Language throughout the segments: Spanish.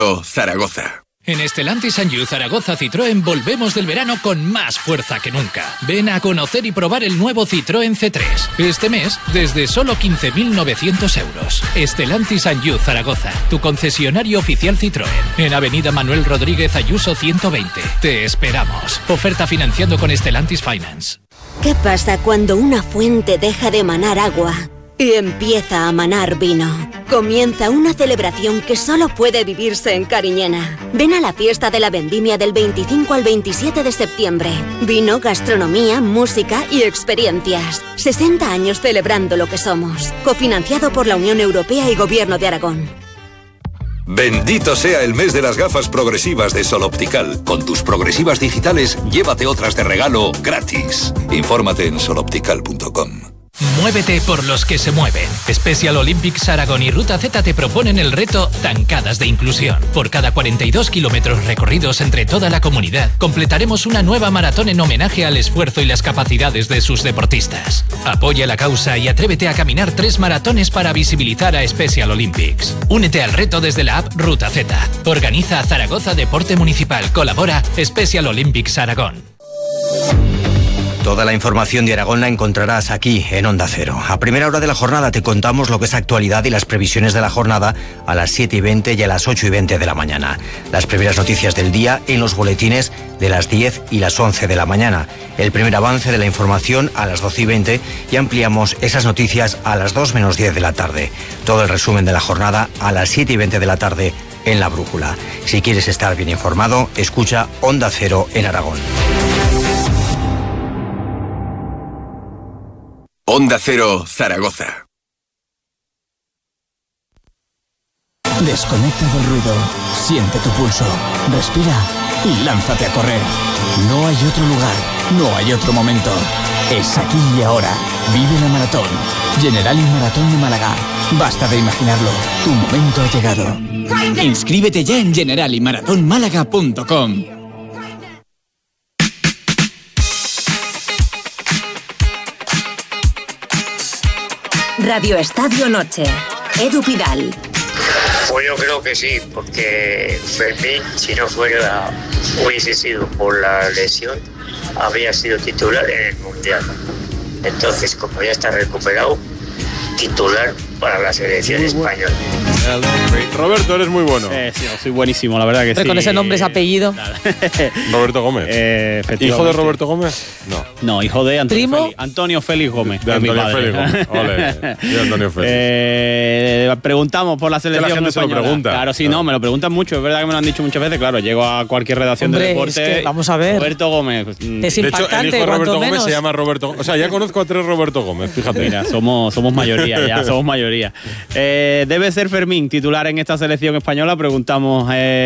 Zaragoza. En Stellantis and You Zaragoza Citroën volvemos del verano con más fuerza que nunca. Ven a conocer y probar el nuevo Citroën C3. Este mes, desde solo 15.900 euros. Stellantis and You Zaragoza, tu concesionario oficial Citroën. En Avenida Manuel Rodríguez Ayuso 120. Te esperamos. Oferta financiando con Stellantis Finance. ¿Qué pasa cuando una fuente deja de emanar agua y empieza a manar vino? Comienza una celebración que solo puede vivirse en Cariñena. Ven a la fiesta de la vendimia del 25 al 27 de septiembre. Vino, gastronomía, música y experiencias. 60 años celebrando lo que somos. Cofinanciado por la Unión Europea y Gobierno de Aragón. Bendito sea el mes de las gafas progresivas de Sol Optical. Con tus progresivas digitales, llévate otras de regalo gratis. Infórmate en soloptical.com. Muévete por los que se mueven. Special Olympics Aragón y Ruta Z te proponen el reto Zancadas de Inclusión. Por cada 42 kilómetros recorridos entre toda la comunidad, completaremos una nueva maratón en homenaje al esfuerzo y las capacidades de sus deportistas. Apoya la causa y atrévete a caminar 3 maratones para visibilizar a Special Olympics. Únete al reto desde la app Ruta Z. Organiza Zaragoza Deporte Municipal. Colabora Special Olympics Aragón. Toda la información de Aragón la encontrarás aquí, en Onda Cero. A primera hora de la jornada te contamos lo que es actualidad y las previsiones de la jornada a las 7:20 y a las 8:20 de la mañana. Las primeras noticias del día en los boletines de las 10 y las 11 de la mañana. El primer avance de la información a las 12:20 y ampliamos esas noticias a las 2 menos 10 de la tarde. Todo el resumen de la jornada a las 7:20 de la tarde en La Brújula. Si quieres estar bien informado, escucha Onda Cero en Aragón. Onda Cero, Zaragoza. Desconecta del ruido, siente tu pulso, respira y lánzate a correr. No hay otro lugar, no hay otro momento. Es aquí y ahora. Vive la maratón. Generali Maratón de Málaga. Basta de imaginarlo. Tu momento ha llegado. Inscríbete ya en generaliMaratónmálaga.com. Radio Estadio Noche. Edu Pidal. Pues yo creo que sí, porque Fermín, si no hubiese sido por la lesión, habría sido titular en el Mundial. Entonces, como ya está recuperado, titular para la selección española. Roberto, eres muy bueno. Sí, soy buenísimo, la verdad que sí. Con ese nombre, ese apellido. Roberto Gómez. ¿Hijo de Roberto Gómez? No, hijo de Antonio Félix Gómez. De Antonio Félix Gómez. Ole, de Antonio Félix. Preguntamos por la selección que la gente española. Se lo pregunta. Claro, sí, no, me lo preguntan mucho. Es verdad que me lo han dicho muchas veces. Claro, llego a cualquier redacción de deporte. Es que, vamos a ver. Roberto Gómez. Es impactante, de hecho, el hijo de Roberto menos. Gómez se llama Roberto. O sea, ya conozco a 3 Roberto Gómez, fíjate. Mira, somos mayoría, ya somos mayoría. ¿Debe ser Fermín titular en esta selección española? Preguntamos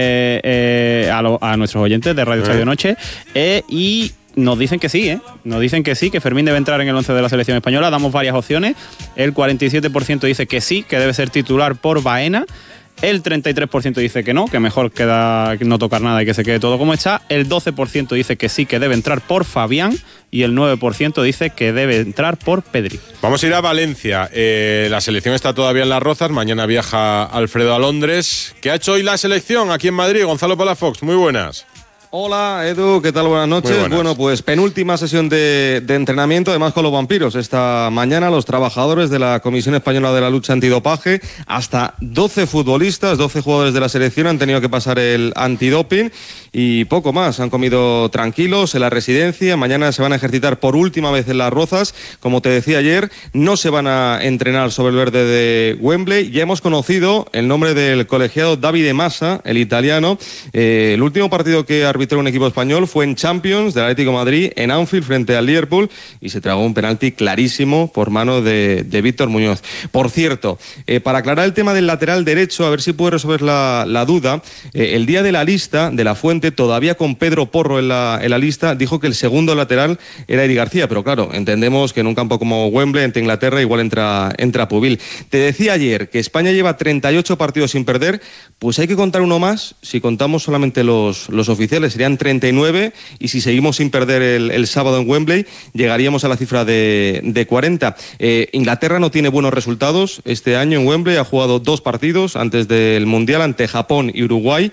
a nuestros oyentes de Radio Estadio Noche y nos dicen que sí, nos dicen que sí, que Fermín debe entrar en el 11 de la selección española. Damos varias opciones. El 47% dice que sí, que debe ser titular por Baena. El 33% dice que no, que mejor queda no tocar nada y que se quede todo como está. El 12% dice que sí, que debe entrar por Fabián. Y el 9% dice que debe entrar por Pedri. Vamos a ir a Valencia. La selección está todavía en Las Rozas. Mañana viaja Alfredo a Londres. ¿Qué ha hecho hoy la selección aquí en Madrid? Gonzalo Palafox, muy buenas. Hola Edu, ¿qué tal? Buenas noches. Bueno, pues penúltima sesión de entrenamiento, además con los vampiros. Esta mañana los trabajadores de la Comisión Española de la Lucha Antidopaje, hasta 12 futbolistas, 12 jugadores de la selección han tenido que pasar el antidoping y poco más. Han comido tranquilos en la residencia. Mañana se van a ejercitar por última vez en Las Rozas. Como te decía ayer, no se van a entrenar sobre el verde de Wembley. Ya hemos conocido el nombre del colegiado Davide Massa, el italiano. El último partido que arbitró un equipo español fue en Champions del Atlético de Madrid en Anfield frente al Liverpool y se tragó un penalti clarísimo por mano de Víctor Muñoz. Por cierto, para aclarar el tema del lateral derecho, a ver si puede resolver la duda, el día de la lista de La Fuente, todavía con Pedro Porro en la lista, dijo que el segundo lateral era Eric García, pero claro, entendemos que en un campo como Wembley, entre Inglaterra, igual entra Pubil. Te decía ayer que España lleva 38 partidos sin perder, pues hay que contar uno más, si contamos solamente los oficiales, serían 39, y si seguimos sin perder el sábado en Wembley, llegaríamos a la cifra de 40. Inglaterra no tiene buenos resultados este año en Wembley, ha jugado 2 partidos antes del Mundial ante Japón y Uruguay,